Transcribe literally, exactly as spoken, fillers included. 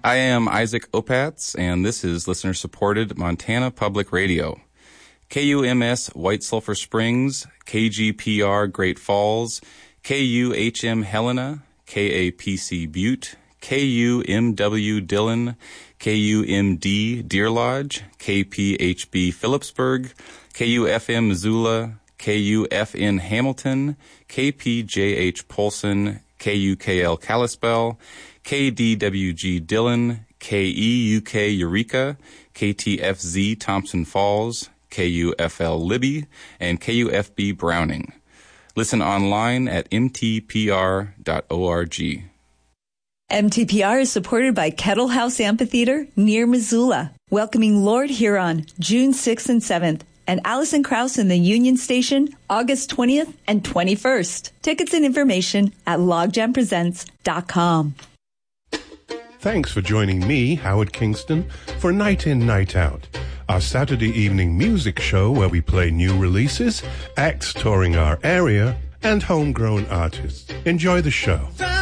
I am Isaac Opatz, and this is listener-supported Montana Public Radio. K U M S White Sulphur Springs, K G P R Great Falls, K U H M Helena, K A P C Butte, K U M W Dillon, K U M D Deer Lodge, K P H B Phillipsburg, K U F M Missoula, K U F N Hamilton, K P J H Polson, K U K L Kalispell, K D W G Dillon, K E U K Eureka, K T F Z Thompson Falls, K U F L Libby, and K U F B Browning. Listen online at m t p r dot org. M T P R is supported by Kettle House Amphitheater near Missoula, welcoming Lord Huron June sixth and seventh, and Alison Krauss in the Union Station August twentieth and twenty-first. Tickets and information at logjam presents dot com. Thanks for joining me, Howard Kingston, for Night In, Night Out, our Saturday evening music show where we play new releases, acts touring our area, and homegrown artists. Enjoy the show.